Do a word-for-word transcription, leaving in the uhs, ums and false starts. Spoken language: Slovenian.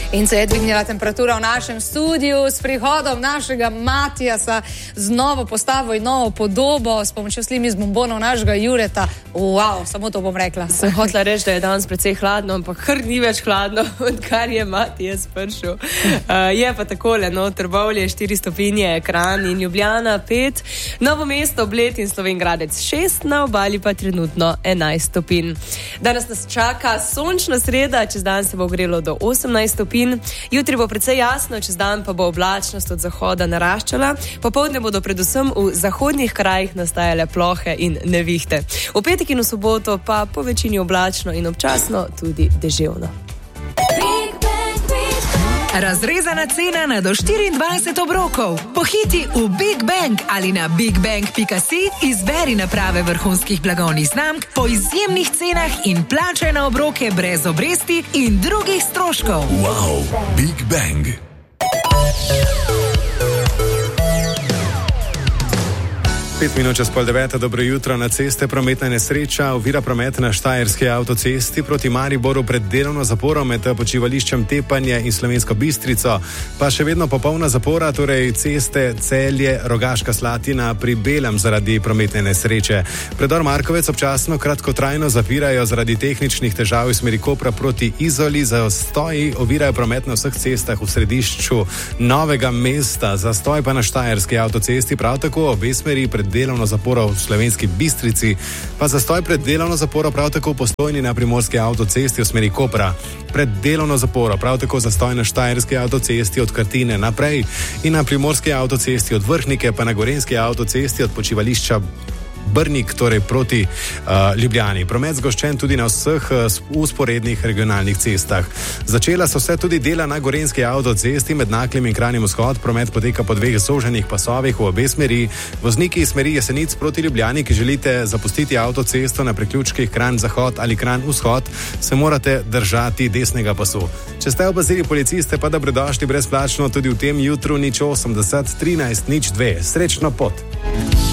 In se je dvignila temperatura v našem studiu s prihodom našega Matijasa z novo postavo in novo podobo s pomočjo slim iz bombonov našega Jureta. Wow, samo to bom rekla. Sem hotela reči, da je danes precej hladno, ampak kar ni več hladno, odkar je Matijas prišel. Uh, je pa takole, no, Trbovlje štiri stopinje, Kranj in Ljubljana pet, Novo mesto, Bled in Slovenj Gradec šest, na obali pa trenutno enajst stopinj. Danes nas čaka sončna sreda, čez dan se bo ogrelo do osemnajst stopinj, jutri bo precej jasno, čez dan pa bo oblačnost od zahoda naraščala, popoldne bodo predvsem v zahodnih krajih nastajale plohe in nevihte. V petek in v soboto pa po večini oblačno in občasno tudi deževno. Razrezana cena na do štiriindvajset obrokov. Pohiti v Big Bang ali na bigbang pika si, izberi naprave vrhunskih blagovnih znamk po izjemnih cenah in plačaj na obroke brez obresti in drugih stroškov. Wow, Big Bang. Pet minut čez pol deveta, dobro jutro. Na ceste prometna nesreča, ovira promet na Štajerski avtocesti proti Mariboru pred delovno zaporo med počivališčem Tepanje in Slovensko Bistrico. Pa še vedno popolna zapora, torej ceste Celje, Rogaška Slatina pri Belem zaradi prometne nesreče. Predor Markovec občasno kratkotrajno zapirajo zaradi tehničnih težav iz smeri Kopra proti Izoli. Zastoji ovirajo promet na vseh cestah v središču Novega mesta. Zastoj pa na Štajerski avtocesti prav tako obe smeri pred delovno zaporo v Slovenski Bistrici, pa zastoj pred delovno zaporo prav tako v Postojni na Primorski avtocesti v smeri Kopra. Pred delovno zaporo prav tako zastoj na Štajerski avtocesti od Krtine naprej in na Primorski avtocesti od Vrhnike, pa na Gorenjski avtocesti od počivališča Brnik, torej proti uh, Ljubljani. Promet zgoščen tudi na vseh usporednih uh, regionalnih cestah. Začela so se tudi dela na Gorenjski avtocesti med Naklim in Kranjem vzhod. Promet poteka po dveh zoženih pasovih v obe smeri. Vozniki iz smeri Jesenic proti Ljubljani, ki želite zapustiti avtocesto na priključkih Kranj zahod ali Kranj vzhod, se morate držati desnega pasu. Če ste opazili policiste, pa dobrodošli brezplačno tudi v tem jutru nič osemdeset trinajst nič dve. Srečno pot!